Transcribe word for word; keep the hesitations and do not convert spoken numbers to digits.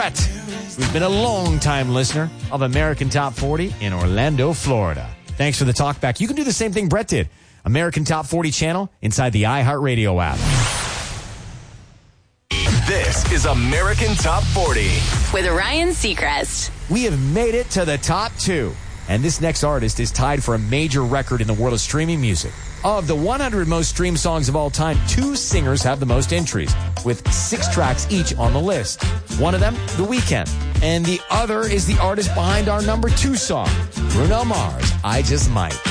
Brett, who's been a long-time listener of American Top forty in Orlando, Florida. Thanks for the talk back. You can do the same thing Brett did. American Top forty channel inside the iHeartRadio app. This is American Top forty with Ryan Seacrest. We have made it to the top two. And this next artist is tied for a major record in the world of streaming music. Of the one hundred most streamed songs of all time, two singers have the most entries, with six tracks each on the list. One of them, The Weeknd, and the other is the artist behind our number two song, Bruno Mars, I Just Might.